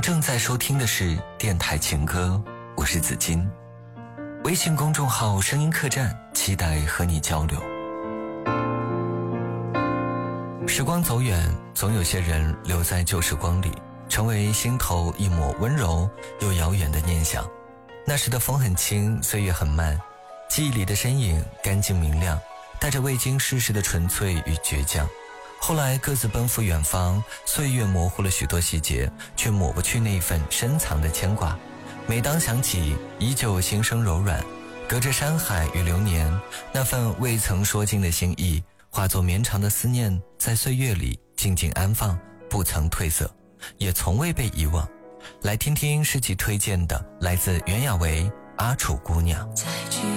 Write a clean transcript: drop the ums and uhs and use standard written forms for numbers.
正在收听的是电台情歌，我是子金。微信公众号声音客栈，期待和你交流。时光走远，总有些人留在旧时光里，成为心头一抹温柔又遥远的念想。那时的风很轻，岁月很慢，记忆里的身影干净明亮，带着未经世事的纯粹与倔强。后来各自奔赴远方，岁月模糊了许多细节，却抹不去那份深藏的牵挂。每当想起，依旧心生柔软，隔着山海与流年，那份未曾说尽的心意，化作绵长的思念，在岁月里静静安放，不曾褪色，也从未被遗忘。来听听诗集推荐的，来自袁娅维《阿楚姑娘》。